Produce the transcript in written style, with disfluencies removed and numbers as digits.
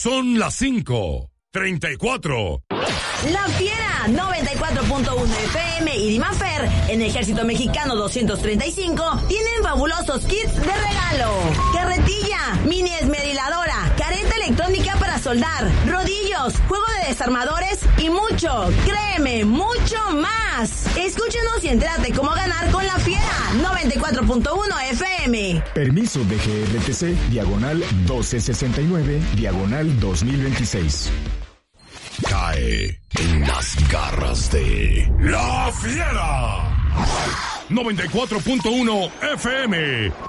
Son las 5:34. La Fiera 94.1 FM y Dimafer en Ejército Mexicano 235 tienen fabulosos kits de regalo. Carretilla, mini esmeriladora, careta electrónica para soldar, rodillos, juego de desarmadores y mucho, créeme, mucho más. Escúchanos y entérate cómo ganar con La Fiera 94.1 FM. Permiso DGRTC, diagonal 1269, diagonal 2026. Cae en las garras de La Fiera 94.1 FM